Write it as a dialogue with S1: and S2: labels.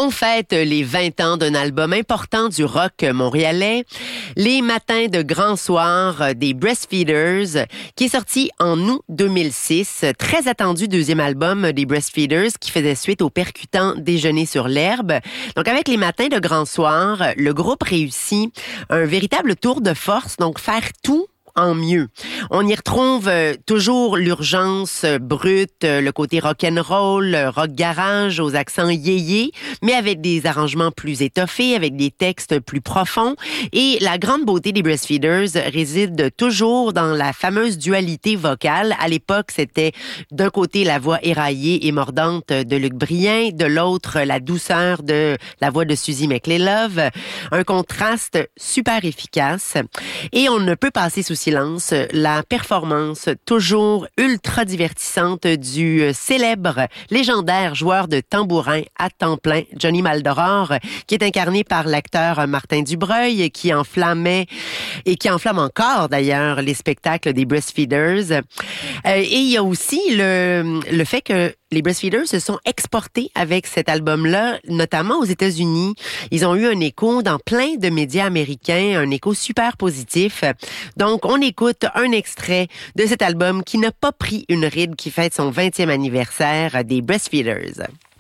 S1: On fête les 20 ans d'un album important du rock montréalais, Les Matins de Grand Soir des Breastfeeders, qui est sorti en août 2006. Très attendu deuxième album des Breastfeeders qui faisait suite au percutant Déjeuner sur l'herbe. Donc avec Les Matins de Grand Soir, le groupe réussit un véritable tour de force, donc faire tout en mieux. On y retrouve toujours l'urgence brute, le côté rock'n'roll, rock garage aux accents yéyé, mais avec des arrangements plus étoffés, avec des textes plus profonds. Et la grande beauté des Breastfeeders réside toujours dans la fameuse dualité vocale. À l'époque, c'était d'un côté la voix éraillée et mordante de Luc Brien, de l'autre la douceur de la voix de Suzy McLelove. Un contraste super efficace. Et on ne peut passer sous silence la performance toujours ultra divertissante du célèbre, légendaire joueur de tambourin à temps plein, Johnny Maldoror, qui est incarné par l'acteur Martin Dubreuil, qui enflammait et qui enflamme encore d'ailleurs les spectacles des Breastfeeders. Et il y a aussi le fait que les Breastfeeders se sont exportés avec cet album-là, notamment aux États-Unis. Ils ont eu un écho dans plein de médias américains, un écho super positif. Donc, on écoute un extrait de cet album qui n'a pas pris une ride, qui fête son 20e anniversaire des Breastfeeders.